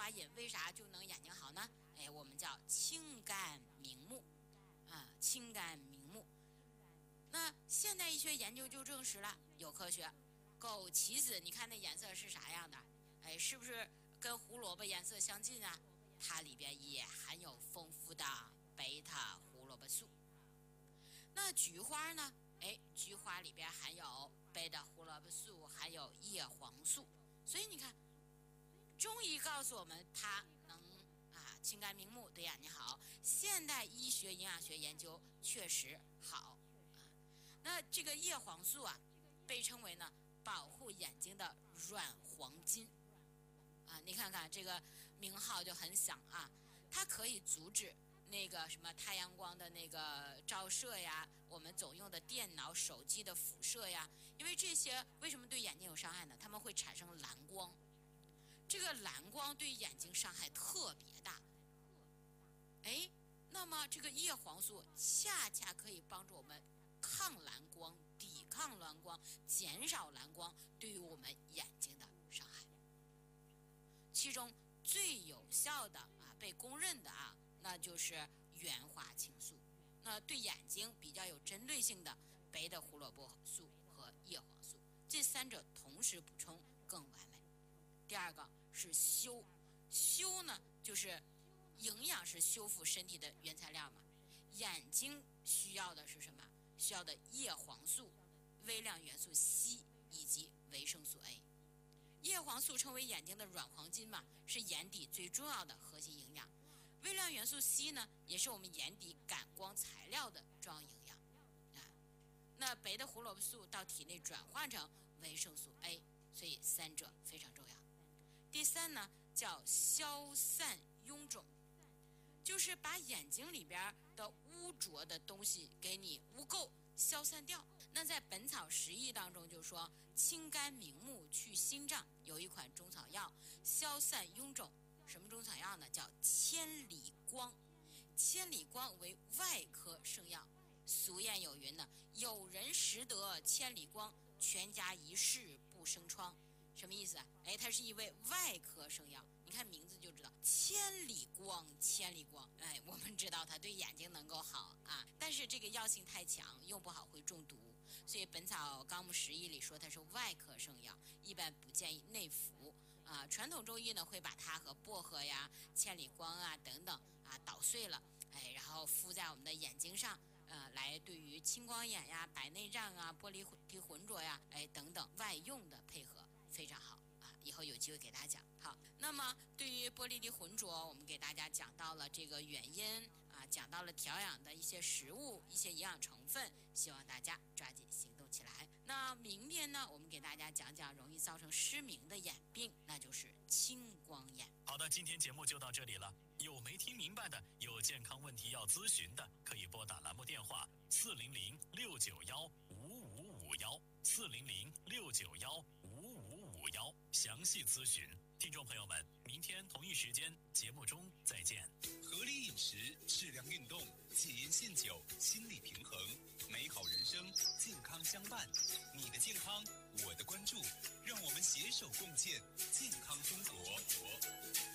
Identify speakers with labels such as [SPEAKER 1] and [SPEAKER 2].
[SPEAKER 1] 花饮为啥就能眼睛好呢？我们叫清肝明目啊，清肝明目。那现代医学研究就证实了，有科学，枸杞子你看那颜色是啥样的？是不是跟胡萝卜颜色相近啊？它里边也含有丰富的贝塔胡萝卜素。那菊花呢？菊花里边含有贝塔胡萝卜素，还有叶黄素。所以你看，中医告诉我们它能清肝明目，对眼睛好。现代医学营养学研究确实好。那这个叶黄素被称为呢保护眼睛的软黄金你看看这个名号就很响它可以阻止那个什么太阳光的那个照射呀，我们总用的电脑、手机的辐射呀，因为这些为什么对眼睛有伤害呢？它们会产生蓝光，这个蓝光对眼睛伤害特别大。那么这个叶黄素恰恰可以帮助我们抗蓝光、抵抗蓝光、减少蓝光对于我们眼睛的伤害。其中最有效的被公认的那就是原花青素。那对眼睛比较有针对性的贝塔胡萝卜素和叶黄素，这三者同时补充更完美。第二个是修，修呢就是营养是修复身体的原材料嘛。眼睛需要的是什么？需要的叶黄素、微量元素硒以及维生素 A。 叶黄素称为眼睛的软黄金嘛，是眼底最重要的核心营养。微量元素硒呢，也是我们眼底感光材料的重要营养那贝塔胡萝卜素到体内转化成维生素 A， 所以三者非常重要。第三呢叫消散臃肿，就是把眼睛里边的污浊的东西给你污垢消散掉。那在《本草拾遗》当中就说，清肝明目去心胀，有一款中草药消散臃肿。什么中草药呢？叫千里光。千里光为外科圣药，俗谚有云呢，有人识得千里光，全家一世不生疮。什么意思它是一味外科圣药，你看名字就知道，千里光，千里光。我们知道它对眼睛能够好但是这个药性太强，用不好会中毒，所以《本草纲目拾遗》里说它是外科圣药，一般不建议内服传统中医呢会把它和薄荷呀、千里光等等捣碎了，然后敷在我们的眼睛上。来对于青光眼呀、白内障玻璃体浑浊呀，等等外用的配合非常好以后有机会给大家讲。好，那么对于玻璃体浑浊，我们给大家讲到了这个原因讲到了调养的一些食物、一些营养成分，希望大家抓紧行动起来。那明天呢，我们给大家讲讲容易造成失明的眼病，那就是青光眼。
[SPEAKER 2] 好的，今天节目就到这里了。有没听明白的，有健康问题要咨询的，可以拨打栏目电话400-691-5551，400-691-5551，详细咨询。听众朋友们，明天同一时间节目中再见。
[SPEAKER 3] 合理饮食，适量运动，戒烟限酒，心理平衡，美好人生，健康相伴。你的健康，我的关注，让我们携手共建健康中国。